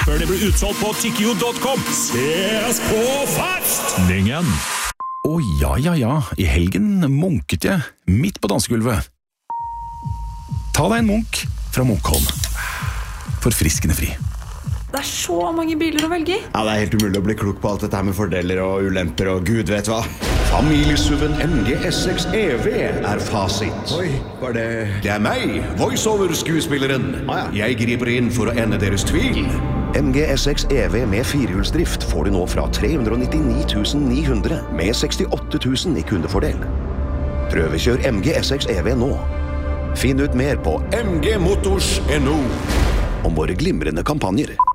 før det blir utsolgt på tikkio.com. Ses på festningen! Å ja, i helgen munket jeg midt på dansegulvet. Ta deg en munk fra Munkholm. Forfriskende fri. Det så mange biler å velge i. Ja, det helt umulig å bli klok på alt dette her med fordeler og ulemper og gud vet hva. Familiesuven MG S6 EV fasit. Oi, var det... Det meg, voiceover-skuespilleren. Jeg griper inn for å ende deres tvil. MG S6 EV med firehjulsdrift får du nå fra 399 900 med 68 000 i kundefordel. Prøvekjør MG S6 EV nå. Finn ut mer på mgmotors.no. om våre glimrende kampanjer.